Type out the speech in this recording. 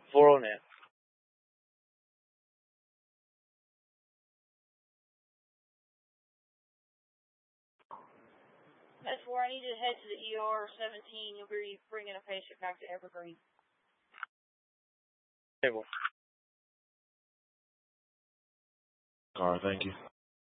4 on it. That's where I need to head to the ER 17. You'll be bringing a patient back to Evergreen. Table. All right, thank you.